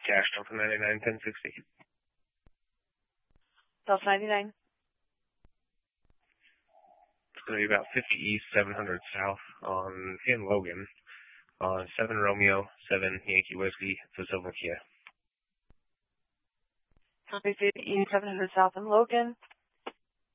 Cash Delta 99, 1060. Delta 99. It's going to be about 50 east, 700 south in Logan on 7 Romeo, 7 Yankee Whiskey, for Silver Kia. Copy 50 east, 700 south in Logan.